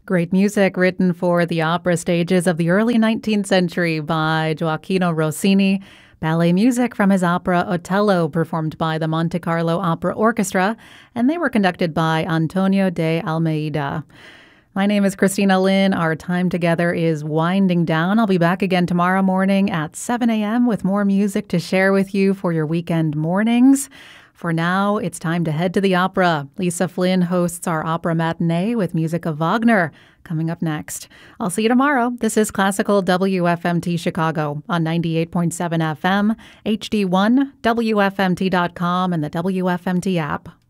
Great music written for the opera stages of the early 19th century by Gioacchino Rossini. Ballet music from his opera Otello, performed by the Monte Carlo Opera Orchestra, and they were conducted by Antonio de Almeida. My name is Christina Lynn. Our time together is winding down. I'll be back again tomorrow morning at 7 a.m. with more music to share with you for your weekend mornings. For now, it's time to head to the opera. Lisa Flynn hosts our opera matinee with music of Wagner coming up next. I'll see you tomorrow. This is Classical WFMT Chicago on 98.7 FM, HD1, WFMT.com, and the WFMT app.